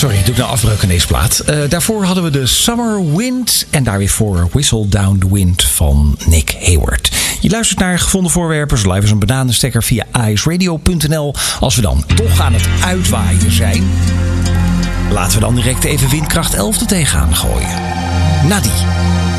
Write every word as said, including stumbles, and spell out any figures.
Sorry, doe ik nou afbreuk in deze plaat. Uh, daarvoor hadden we de Summer Wind. En daar weer voor Whistle Down the Wind van Nick Hayward. Je luistert naar Gevonden Voorwerpen. Zo live als een bananenstekker via iceradio punt n l. Als we dan toch aan het uitwaaien zijn, laten we dan direct even windkracht elf er tegenaan gooien. Nadie.